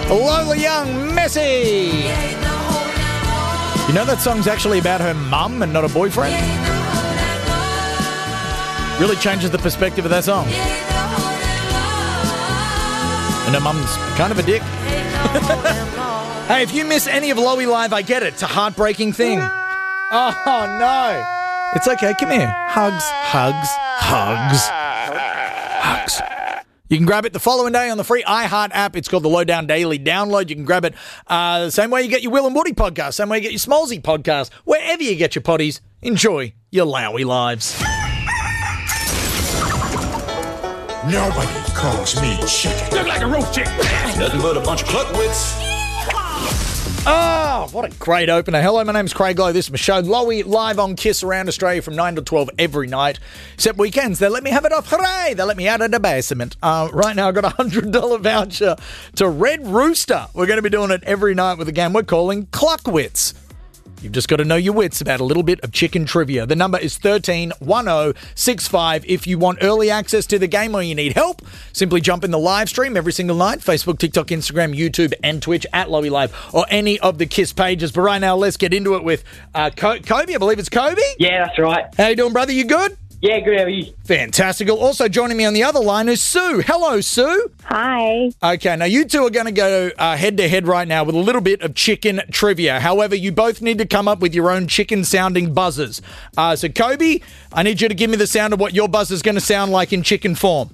Lola Young, Messi. You know that song's actually about her mum and not a boyfriend? Really changes the perspective of that song. And her mum's kind of a dick. Hey, if you miss any of Loey Live, I get it. It's a heartbreaking thing. Oh, no. It's okay. Come here. Hugs, hugs, hugs, hugs. You can grab it the following day on the free iHeart app. It's called the Lowdown Daily Download. You can grab it the same way you get your Will and Woody podcast, same way you get your Smallsy podcast. Wherever you get your potties, enjoy your Lowy lives. Nobody calls me chicken. Look like a roast chicken. Nothing but a bunch of cluckwits. Oh, what a great opener. Hello, my name's Craig Lowe. This is my show, Loey, live on KISS around Australia from 9 to 12 every night. Except weekends, they let me have it off. Hooray! They let me out of the basement. Right now, I've got a $100 voucher to Red Rooster. We're going to be doing it every night with a game we're calling Cluckwits. You've just got to know your wits about a little bit of chicken trivia. The number is 131065. If you want early access to the game or you need help, simply jump in the live stream every single night. Facebook, TikTok, Instagram, YouTube, and Twitch at Loey Live or any of the KISS pages. But right now, let's get into it with Kobe. I believe it's Kobe. Yeah, that's right. How you doing, brother? You good? Yeah, good. How are you? Fantastic. Also joining me on the other line is Sue. Hello, Sue. Hi. Okay, now you two are going to go head-to-head right now with a little bit of chicken trivia. However, you both need to come up with your own chicken-sounding buzzers. So, Kobe, I need you to give me the sound of what your buzzer's going to sound like in chicken form.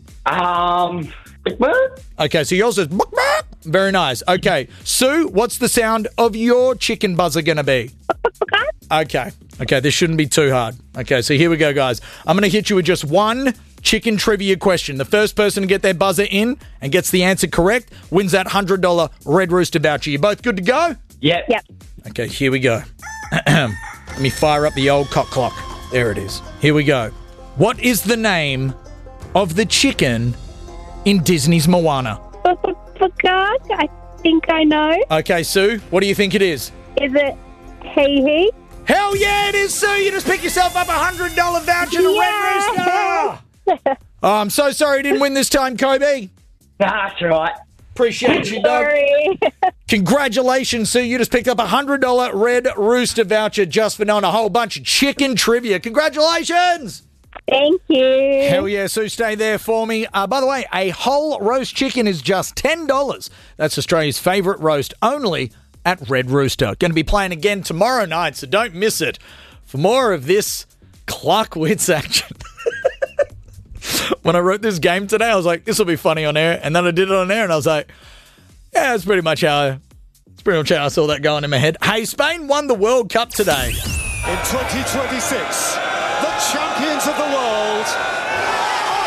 Okay, so yours is... Very nice. Okay, Sue, what's the sound of your chicken buzzer going to be? Okay, this shouldn't be too hard. Okay, so here we go, guys. I'm going to hit you with just one chicken trivia question. The first person to get their buzzer in and gets the answer correct wins that $100 Red Rooster voucher. You both good to go? Yep. Okay, here we go. Let me fire up the old cock clock. There it is. Here we go. What is the name of the chicken in Disney's Moana? I think I know. Okay, Sue, what do you think it is? Is it Hee? Hell yeah, it is, Sue. You just pick yourself up a $100 voucher to Red Rooster. Oh, I'm so sorry you didn't win this time, Kobe. That's right. Appreciate you, dog. Sorry. Congratulations, Sue. You just picked up a $100 Red Rooster voucher just for knowing a whole bunch of chicken trivia. Congratulations. Thank you. Hell yeah, Sue, stay there for me. By the way, a whole roast chicken is just $10. That's Australia's favourite roast, only at Red Rooster. Going to be playing again tomorrow night, so don't miss it. For more of this Cluckwits action. When I wrote this game today, I was like, this will be funny on air. And then I did it on air, and I was like, yeah, that's pretty much how I saw that going in my head. Hey, Spain won the World Cup today. In 2026, the champions of the world are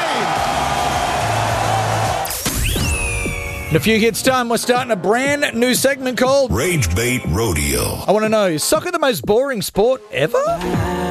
Spain! In a few hits' time, we're starting a brand new segment called Rage Bait Rodeo. I Want to Know, is soccer the most boring sport ever?